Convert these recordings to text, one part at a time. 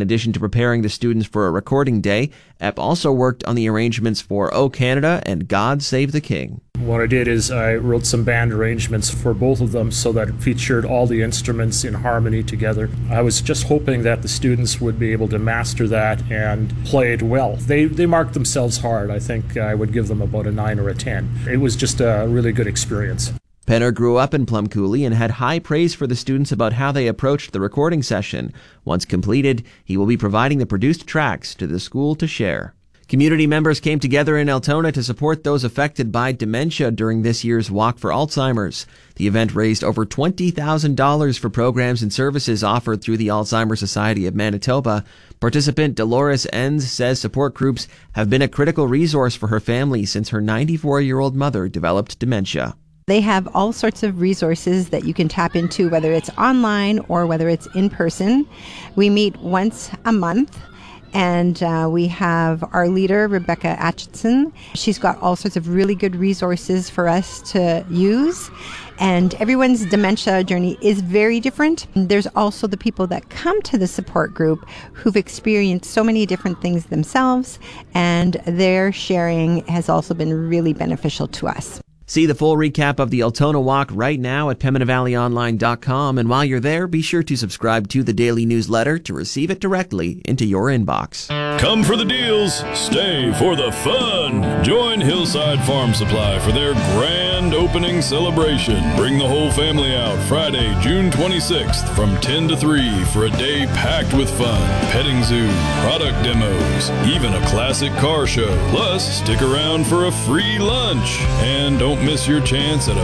In addition to preparing the students for a recording day, Epp also worked on the arrangements for O Canada and God Save the King. What I did is I wrote some band arrangements for both of them so that it featured all the instruments in harmony together. I was just hoping that the students would be able to master that and play it well. They marked themselves hard. I think I would give them about a 9 or a 10. It was just a really good experience. Penner grew up in Plum Coulee and had high praise for the students about how they approached the recording session. Once completed, he will be providing the produced tracks to the school to share. Community members came together in Altona to support those affected by dementia during this year's Walk for Alzheimer's. The event raised over $20,000 for programs and services offered through the Alzheimer's Society of Manitoba. Participant Dolores Enns says support groups have been a critical resource for her family since her 94-year-old mother developed dementia. They have all sorts of resources that you can tap into, whether it's online or whether it's in person. We meet once a month. And we have our leader, Rebecca Atchison. She's got all sorts of really good resources for us to use. And everyone's dementia journey is very different. There's also the people that come to the support group who've experienced so many different things themselves, and their sharing has also been really beneficial to us. See the full recap of the Altona Walk right now at PembinaValleyOnline.com, and while you're there, be sure to subscribe to the daily newsletter to receive it directly into your inbox. Come for the deals, stay for the fun. Join Hillside Farm Supply for their grand opening celebration. Bring the whole family out Friday, June 26th from 10 to 3 for a day packed with fun. Petting zoo, product demos, even a classic car show. Plus, stick around for a free lunch. And don't miss your chance at a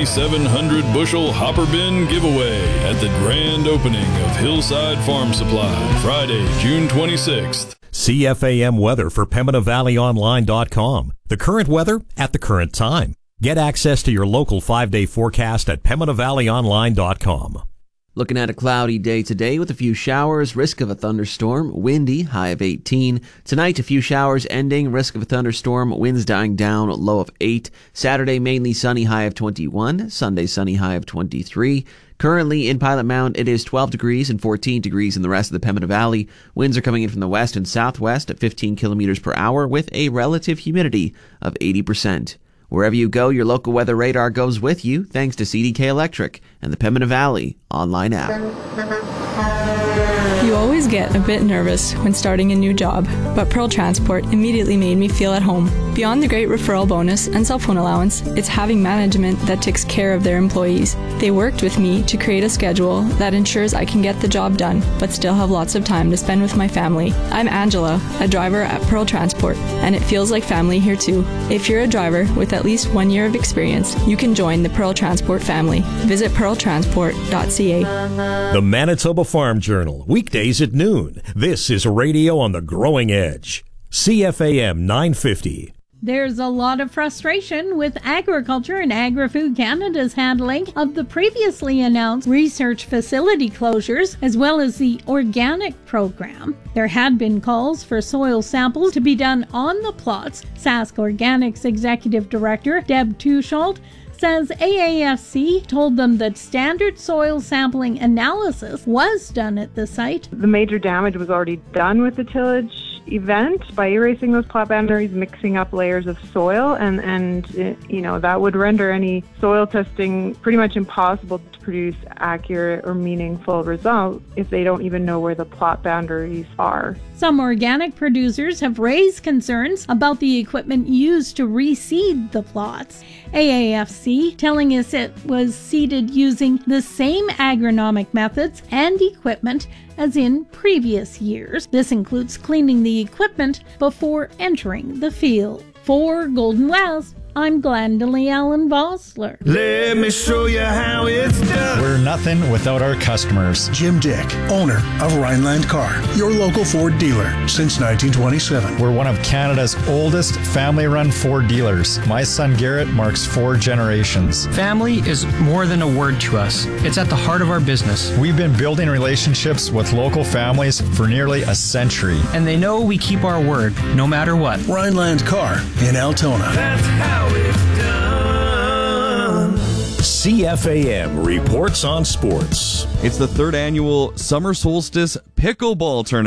5,700 bushel hopper bin giveaway at the grand opening of Hillside Farm Supply, Friday, June 26th. CFAM weather for PembinaValleyOnline.com. The current weather at the current time. Get access to your local 5-day forecast at PembinaValleyOnline.com. Looking at a cloudy day today with a few showers, risk of a thunderstorm, windy, high of 18. Tonight, a few showers ending, risk of a thunderstorm, winds dying down, low of 8. Saturday, mainly sunny, high of 21. Sunday, sunny, high of 23. Currently in Pilot Mound, it is 12 degrees and 14 degrees in the rest of the Pembina Valley. Winds are coming in from the west and southwest at 15 kilometers per hour with a relative humidity of 80%. Wherever you go, your local weather radar goes with you, thanks to CDK Electric and the Pembina Valley online app. You always get a bit nervous when starting a new job, but Pearl Transport immediately made me feel at home. Beyond the great referral bonus and cell phone allowance, it's having management that takes care of their employees. They worked with me to create a schedule that ensures I can get the job done, but still have lots of time to spend with my family. I'm Angela, a driver at Pearl Transport, and it feels like family here too. If you're a driver with at least 1 year of experience, you can join the Pearl Transport family. Visit pearltransport.ca. The Manitoba Farm Journal, weekdays at noon. This is radio on the growing edge. CFAM 950. There's a lot of frustration with Agriculture and Agri-Food Canada's handling of the previously announced research facility closures, as well as the organic program. There had been calls for soil samples to be done on the plots. Sask Organics Executive Director Deb Tushault says AAFC told them that standard soil sampling analysis was done at the site. The major damage was already done with the tillage event by erasing those plot boundaries, mixing up layers of soil, and that would render any soil testing pretty much impossible to produce accurate or meaningful results if they don't even know where the plot boundaries are. Some organic producers have raised concerns about the equipment used to reseed the plots. AAFC telling us it was seeded using the same agronomic methods and equipment as in previous years. This includes cleaning the equipment before entering the field. For Golden West, I'm Glendalee Allen Vossler. Let me show you how it's done. We're nothing without our customers. Jim Dick, owner of Rhineland Car, your local Ford dealer since 1927. We're one of Canada's oldest family-run Ford dealers. My son Garrett marks 4 generations. Family is more than a word to us. It's at the heart of our business. We've been building relationships with local families for nearly a century. And they know we keep our word, no matter what. Rhineland Car in Altona. That's how it's done. CFAM reports on sports. It's the 3rd annual Summer Solstice Pickleball Tournament.